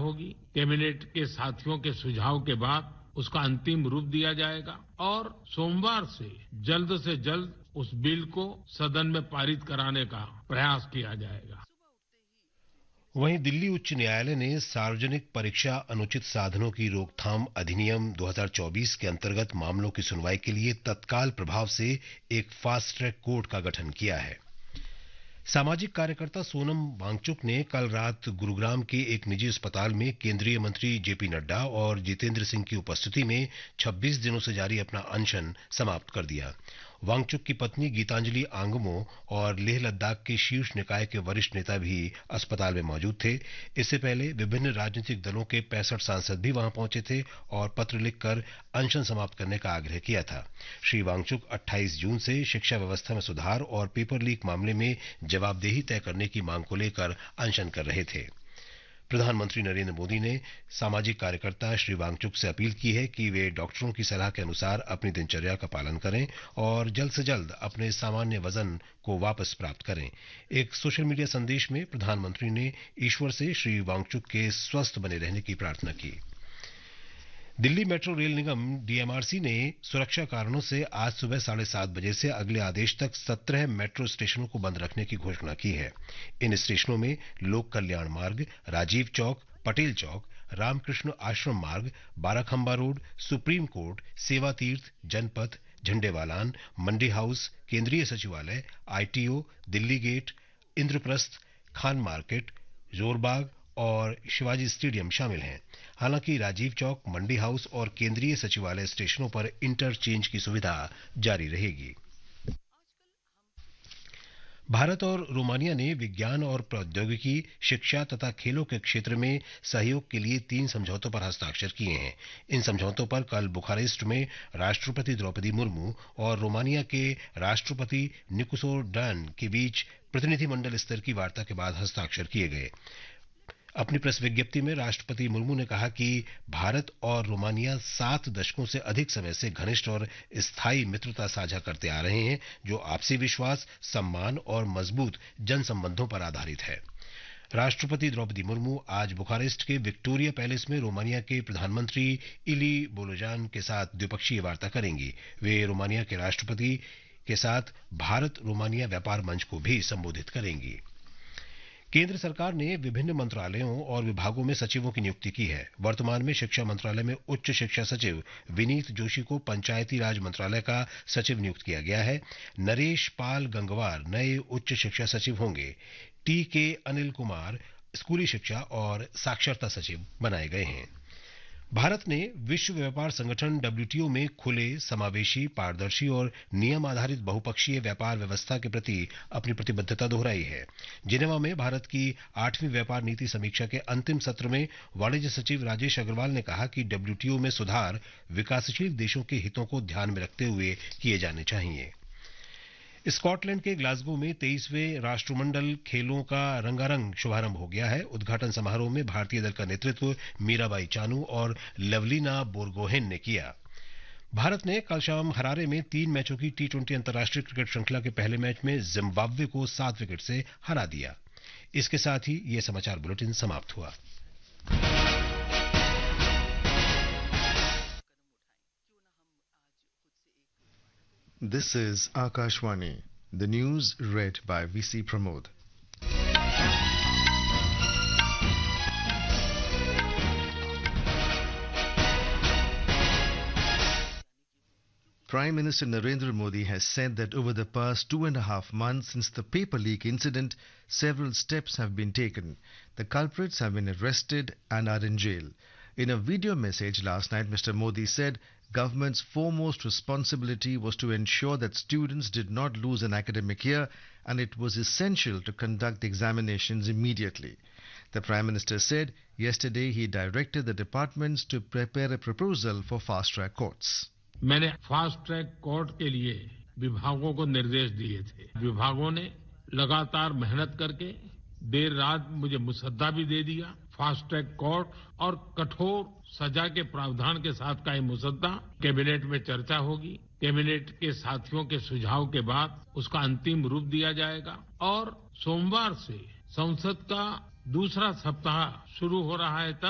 होगी। कैबिनेट के साथियों के सुझाव के बाद उसका अंतिम रूप दिया जाएगा और सोमवार से जल्द उस बिल को सदन में पारित कराने का प्रयास किया जाएगा। वहीं दिल्ली उच्च न्यायालय ने सार्वजनिक परीक्षा अनुचित साधनों की रोकथाम अधिनियम 2024 के अंतर्गत मामलों की सुनवाई के लिए तत्काल प्रभाव से एक फास्ट ट्रैक कोर्ट का गठन किया है। सामाजिक कार्यकर्ता सोनम वांगचुक ने कल रात गुरुग्राम के एक निजी अस्पताल में केंद्रीय मंत्री जेपी नड्डा और जितेंद्र सिंह की उपस्थिति में 26 दिनों से जारी अपना अनशन समाप्त कर दिया। वांगचुक की पत्नी गीतांजलि आंगमो और लेह लद्दाख के शीर्ष निकाय के वरिष्ठ नेता भी अस्पताल में मौजूद थे। इससे पहले विभिन्न राजनीतिक दलों के 65 सांसद भी वहां पहुंचे थे और पत्र लिखकर अनशन समाप्त करने का आग्रह किया था। श्री वांगचुक 28 जून से शिक्षा व्यवस्था में सुधार और पेपर लीक मामले में जवाबदेही तय करने की मांग को लेकर अनशन कर रहे थे। प्रधानमंत्री नरेंद्र मोदी ने सामाजिक कार्यकर्ता श्री वांगचुक से अपील की है कि वे डॉक्टरों की सलाह के अनुसार अपनी दिनचर्या का पालन करें और जल्द से जल्द अपने सामान्य वजन को वापस प्राप्त करें। एक सोशल मीडिया संदेश में प्रधानमंत्री ने ईश्वर से श्री वांगचुक के स्वस्थ बने रहने की प्रार्थना की। दिल्ली मेट्रो रेल निगम डीएमआरसी ने सुरक्षा कारणों से आज सुबह 7:30 बजे से अगले आदेश तक 17 मेट्रो स्टेशनों को बंद रखने की घोषणा की है। इन स्टेशनों में लोक कल्याण मार्ग, राजीव चौक, पटेल चौक, रामकृष्ण आश्रम मार्ग, बाराखंबा रोड, सुप्रीम कोर्ट, सेवा तीर्थ, जनपथ, झंडेवालान, मंडी हाउस, केंद्रीय सचिवालय, ITO, Delhi gate, Indraprastha, Khan market, Jorbagh और शिवाजी स्टेडियम शामिल हैं। हालांकि राजीव चौक, मंडी हाउस और केंद्रीय सचिवालय स्टेशनों पर इंटरचेंज की सुविधा जारी रहेगी। भारत और रोमानिया ने विज्ञान और प्रौद्योगिकी, शिक्षा तथा खेलों के क्षेत्र में सहयोग के लिए 3 समझौतों पर हस्ताक्षर किए हैं। इन समझौतों पर कल बुखारेस्ट में राष्ट्रपति द्रौपदी मुर्मू और रोमानिया के राष्ट्रपति निकोसो डैन के बीच प्रतिनिधिमंडल स्तर की वार्ता के बाद हस्ताक्षर किए गए। अपनी प्रेस विज्ञप्ति में राष्ट्रपति मुर्मू ने कहा कि भारत और रोमानिया 7 दशकों से अधिक समय से घनिष्ठ और स्थायी मित्रता साझा करते आ रहे हैं, जो आपसी विश्वास, सम्मान और मजबूत जनसंबंधों पर आधारित है। राष्ट्रपति द्रौपदी मुर्मू आज बुखारेस्ट के विक्टोरिया पैलेस में रोमानिया के प्रधानमंत्री इली बोलोजान के साथ द्विपक्षीय वार्ता करेंगी। वे रोमानिया के राष्ट्रपति के साथ भारत रोमानिया व्यापार मंच को भी संबोधित करेंगी। केंद्र सरकार ने विभिन्न मंत्रालयों और विभागों में सचिवों की नियुक्ति की है। वर्तमान में शिक्षा मंत्रालय में उच्च शिक्षा सचिव विनीत जोशी को पंचायती राज मंत्रालय का सचिव नियुक्त किया गया है। नरेश पाल गंगवार नए उच्च शिक्षा सचिव होंगे। टी.के. अनिल कुमार स्कूली शिक्षा और साक्षरता सचिव बनाए गए हैं। भारत ने विश्व व्यापार संगठन डब्ल्यूटीओ में खुले, समावेशी, पारदर्शी और नियम आधारित बहुपक्षीय व्यापार व्यवस्था के प्रति अपनी प्रतिबद्धता दोहराई है। जिनेवा में भारत की 8वीं व्यापार नीति समीक्षा के अंतिम सत्र में वाणिज्य सचिव राजेश अग्रवाल ने कहा कि डब्ल्यूटीओ में सुधार विकासशील देशों के हितों को ध्यान में रखते हुए किए जाने चाहिए। स्कॉटलैंड के ग्लासगो में 23वें राष्ट्रमंडल खेलों का रंगारंग शुभारंभ हो गया है। उद्घाटन समारोह में भारतीय दल का नेतृत्व मीराबाई चानू और लवलीना बोरगोहेन ने किया। भारत ने कल शाम हरारे में 3 मैचों की टी20 अंतर्राष्ट्रीय क्रिकेट श्रृंखला के पहले मैच में जिम्बाब्वे को 7 विकेट से हरा दिया। इसके साथ ही ये समाचार बुलेटिन समाप्त हुआ। This is Akashwani. The news read by VC Pramod. Prime Minister Narendra Modi has said that over the past 2.5 months since the paper leak incident, several steps have been taken. The culprits have been arrested and are in jail. In a video message last night, Mr. Modi said government's foremost responsibility was to ensure that students did not lose an academic year, and it was essential to conduct the examinations immediately. The Prime Minister said yesterday he directed the departments to prepare a proposal for fast-track courts. मैंने fast track court के लिए विभागों को निर्देश दिए थे। विभागों ने लगातार मेहनत करके देर रात मुझे मुसद्दा भी दे दिया। फास्ट ट्रैक कोर्ट और कठोर सजा के प्रावधान के साथ का ये मुसद्दा कैबिनेट में चर्चा होगी। कैबिनेट के साथियों के सुझाव के बाद उसका अंतिम रूप दिया जाएगा और सोमवार से संसद का दूसरा सप्ताह शुरू हो रहा है। तब